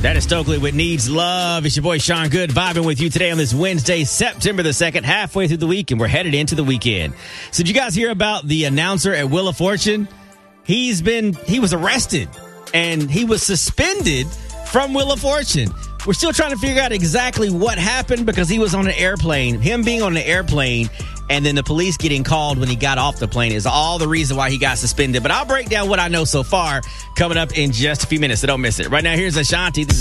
That is Stokely with Needs Love. It's your boy Sean Good vibing with you today on this Wednesday, September the 2nd, halfway through the week, and we're headed into the weekend. So did you guys hear about the announcer at Wheel of Fortune? He was arrested and he was suspended from Wheel of Fortune. We're still trying to figure out exactly what happened because he was on an airplane. Him being on an airplane and then the police getting called when he got off the plane is all the reason why he got suspended. But I'll break down what I know so far coming up in just a few minutes, so don't miss it. Right now, here's Ashanti. This is